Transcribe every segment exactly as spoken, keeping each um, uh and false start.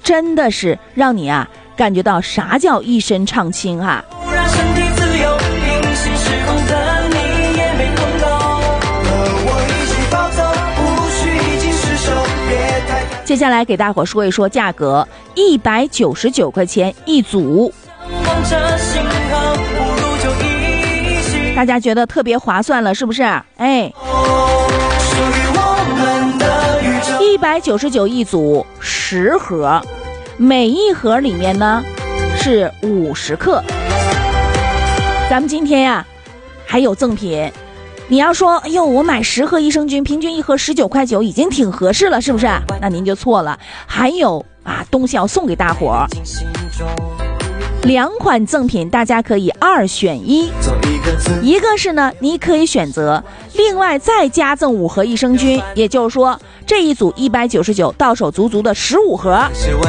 真的是让你啊感觉到啥叫一身畅轻啊。接下来给大伙说一说价格，一百九十九块钱一组，大家觉得特别划算了是不是？哎，一百九十九一组，十盒，每一盒里面呢是五十克。咱们今天呀、啊、还有赠品。你要说哎呦我买十盒益生菌，平均一盒十九块九，已经挺合适了是不是？那您就错了，还有啊东西要送给大伙儿，两款赠品大家可以二选一，一个是呢你可以选择另外再加赠五盒益生菌，也就是说这一组一百九十九，到手足足的十五盒，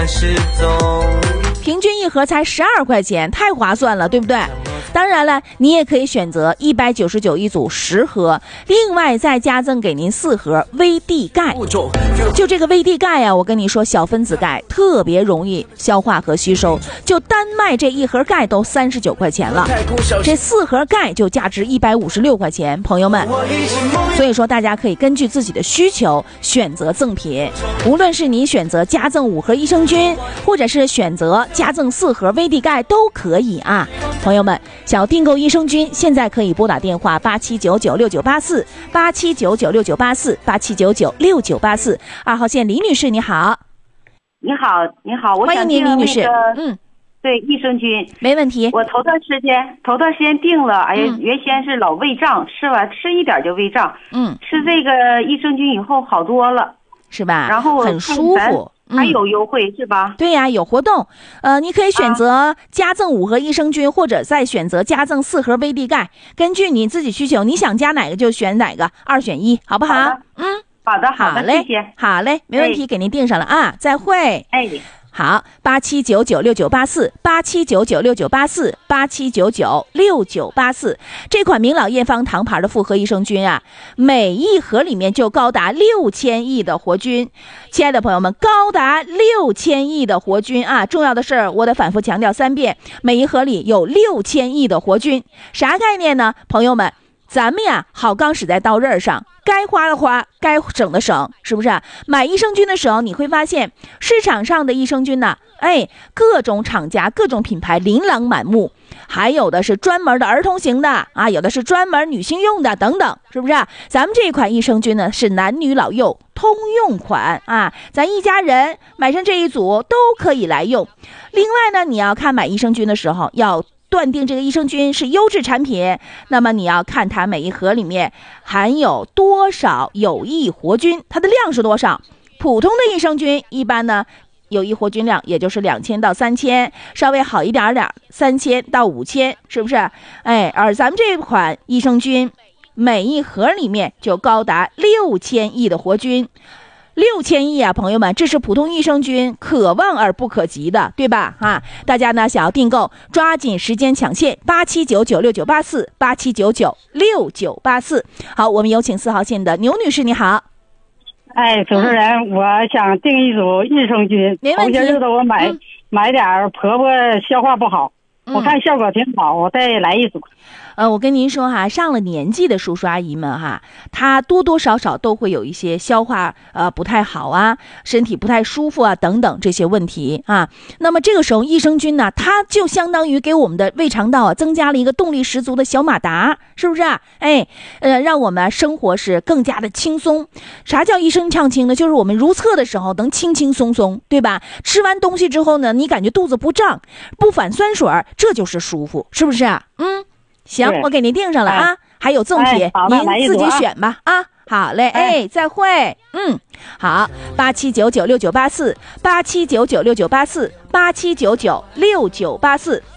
平均一盒才十二块钱，太划算了对不对？当然了，你也可以选择一百九十九一组十盒，另外再加赠给您四盒威地钙。就这个威地钙啊，我跟你说，小分子钙特别容易消化和吸收，就单卖这一盒钙都三十九块钱了，这四盒钙就价值一百五十六块钱，朋友们。所以说大家可以根据自己的需求选择赠品，无论是你选择加赠五盒益生菌，或者是选择加赠四盒威地钙都可以啊。朋友们，想要订购益生菌，现在可以拨打电话八七九九六九八四八七九九六九八四八七九九六九八四。二号线李女士你好。 你好，你好，我欢迎您李女士。 嗯，对，益生菌没问题。 我头段时间头段时间病了，哎呀、嗯，原先是老胃胀，吃完吃一点就胃胀， 嗯， 吃这个益生菌以后好多了， 是吧？ 然后很舒服。 还有优惠、嗯、是吧？ 对呀、啊，有活动，呃，你可以选择加赠五盒益生菌，啊、或者再选择加赠四盒威地钙，根据你自己需求，你想加哪个就选哪个，二选一，好不好？ 好嗯， 好的，好的， 好嘞， 谢谢， 好嘞，没问题，哎、给您定上了啊，再会。 哎。 好，八七九九六九八四，八七九九六九八四，八七九九六九八四。这款明老验方堂牌的复合益生菌啊，每一盒里面就高达六千亿的活菌。亲爱的朋友们，高达六千亿的活菌啊！重要的是，我得反复强调三遍，每一盒里有六千亿的活菌，啥概念呢？朋友们，咱们呀，好钢使在刀刃上。该花的花，该省的省，是不是、啊？买益生菌的时候，你会发现市场上的益生菌呢，哎，各种厂家、各种品牌琳琅满目，还有的是专门的儿童型的啊，有的是专门女性用的等等，是不是、啊？咱们这款益生菌呢是男女老幼通用款啊，咱一家人买上这一组都可以来用。另外呢，你要看买益生菌的时候要断定这个益生菌是优质产品，那么你要看它每一盒里面含有多少有益活菌，它的量是多少。普通的益生菌一般呢有益活菌量也就是两千到三千，稍微好一点点三千到五千，是不是？哎，而咱们这款益生菌每一盒里面就高达六千亿的活菌。六千亿啊，朋友们，这是普通益生菌可望而不可及的，对吧？哈，大家呢想要订购，抓紧时间抢线，八七九九六九八四，八七九九六九八四。好，我们有请四号线的牛女士，你好。 哎，主持人，嗯、我想订一组益生菌， 没问题。 头些日子我买、嗯、买点婆婆消化不好， 嗯、 我看效果挺好，我再来一组。 呃，我跟您说哈，上了年纪的叔叔阿姨们哈，他多多少少都会有一些消化呃不太好啊，身体不太舒服啊等等这些问题啊。那么这个时候益生菌呢，它就相当于给我们的胃肠道啊增加了一个动力十足的小马达，是不是啊？哎，呃，让我们生活是更加的轻松。啥叫一身畅轻呢？就是我们如厕的时候能轻轻松松，对吧？吃完东西之后呢，你感觉肚子不胀，不反酸水，这就是舒服，是不是啊？嗯。行，我给您定上了啊，哎、还有赠品、哎，您自己选吧啊。好嘞，哎，哎再会。嗯，好，八七九九六九八四，八七九九六九八四，八七九九六九八四。